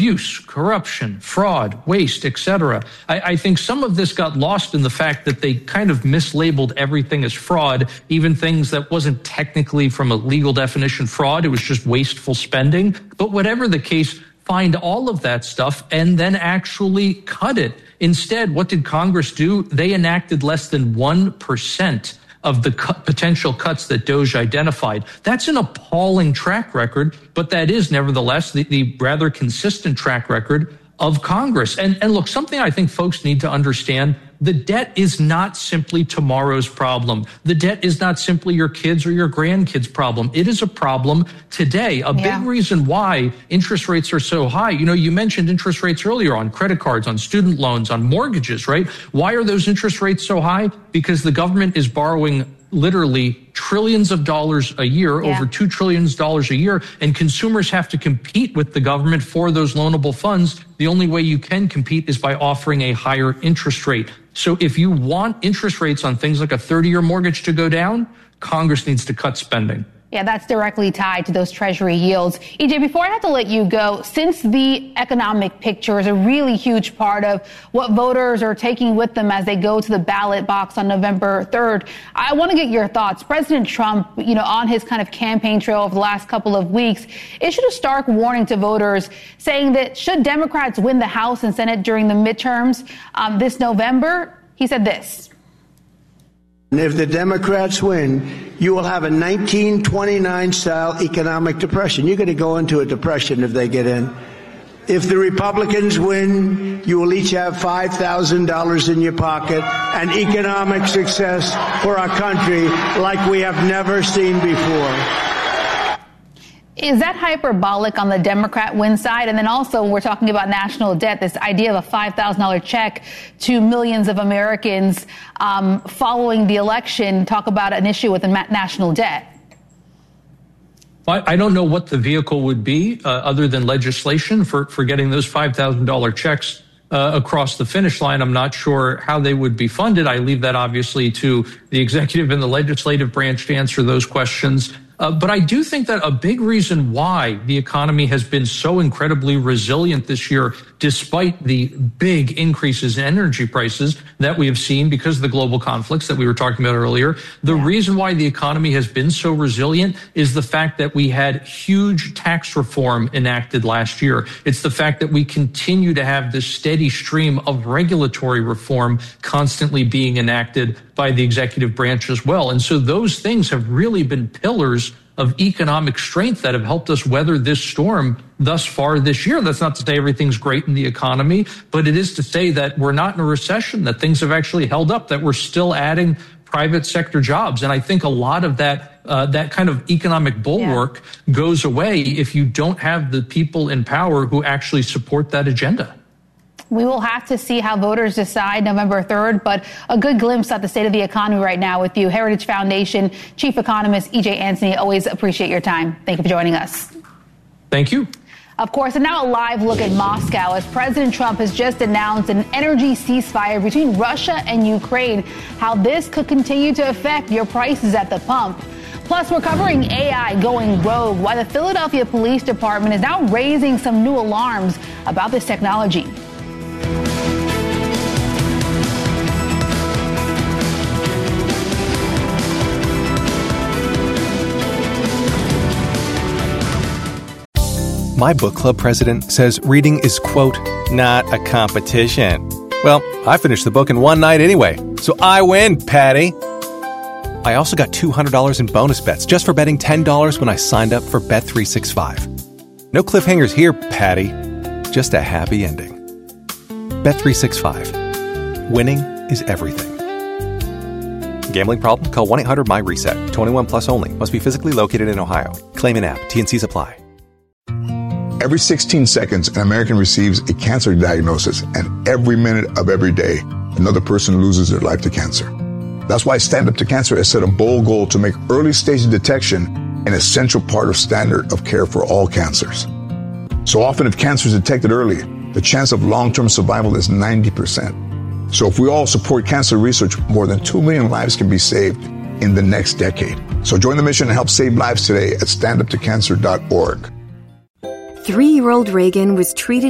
abuse, corruption, fraud, waste, etc. I think some of this got lost in the fact that they kind of mislabeled everything as fraud, even things that wasn't technically from a legal definition fraud. It was just wasteful spending. But whatever the case, find all of that stuff and then actually cut it. Instead, what did Congress do? They enacted less than 1% of the potential cuts that DOJ identified. That's an appalling track record, but that is nevertheless the rather consistent track record of Congress. And look, something I think folks need to understand, the debt is not simply tomorrow's problem. The debt is not simply your kids or your grandkids' problem. It is a problem today. A big reason why interest rates are so high. You know, you mentioned interest rates earlier on credit cards, on student loans, on mortgages, right? Why are those interest rates so high? Because the government is borrowing literally trillions of dollars a year, over $2 trillion a year, and consumers have to compete with the government for those loanable funds. The only way you can compete is by offering a higher interest rate. So if you want interest rates on things like a 30-year mortgage to go down, Congress needs to cut spending. Yeah, that's directly tied to those Treasury yields. EJ, before I have to let you go, since the economic picture is a really huge part of what voters are taking with them as they go to the ballot box on November 3rd, I want to get your thoughts. President Trump, you know, on his kind of campaign trail over the last couple of weeks, issued a stark warning to voters saying that should Democrats win the House and Senate during the midterms this November, he said this. And if the Democrats win, you will have a 1929-style economic depression. You're going to go into a depression if they get in. If the Republicans win, you will each have $5,000 in your pocket and economic success for our country like we have never seen before. Is that hyperbolic on the Democrat win side? And then also, we're talking about national debt, this idea of a $5,000 check to millions of Americans following the election. Talk about an issue with the national debt. I don't know what the vehicle would be other than legislation for getting those $5,000 checks across the finish line. I'm not sure how they would be funded. I leave that obviously to the executive and the legislative branch to answer those questions. But I do think that a big reason why the economy has been so incredibly resilient this year, despite the big increases in energy prices that we have seen because of the global conflicts that we were talking about earlier, the reason why the economy has been so resilient is the fact that we had huge tax reform enacted last year. It's the fact that we continue to have this steady stream of regulatory reform constantly being enacted by the executive branch as well. And so those things have really been pillars of economic strength that have helped us weather this storm thus far this year. That's not to say everything's great in the economy, but it is to say that we're not in a recession, that things have actually held up, that we're still adding private sector jobs. And I think a lot of that kind of economic bulwark goes away if you don't have the people in power who actually support that agenda. We will have to see how voters decide November 3rd, but a good glimpse at the state of the economy right now with you. Heritage Foundation Chief Economist E.J. Antony, always appreciate your time. Thank you for joining us. Thank you. Of course, and now a live look at Moscow as President Trump has just announced an energy ceasefire between Russia and Ukraine, how this could continue to affect your prices at the pump. Plus, we're covering AI going rogue, why the Philadelphia Police Department is now raising some new alarms about this technology. My book club president says reading is, quote, not a competition. Well, I finished the book in one night anyway, so I win, Patty. I also got $200 in bonus bets just for betting $10 when I signed up for Bet365. No cliffhangers here, Patty. Just a happy ending. Bet365. Winning is everything. Gambling problem? Call 1-800-MY-RESET. 21 plus only. Must be physically located in Ohio. Claim in app. T&Cs apply. Every 16 seconds, an American receives a cancer diagnosis, and every minute of every day, another person loses their life to cancer. That's why Stand Up to Cancer has set a bold goal to make early stage detection an essential part of standard of care for all cancers. So often, if cancer is detected early, the chance of long-term survival is 90%. So if we all support cancer research, more than 2 million lives can be saved in the next decade. So join the mission and help save lives today at standuptocancer.org. 3-year-old Reagan was treated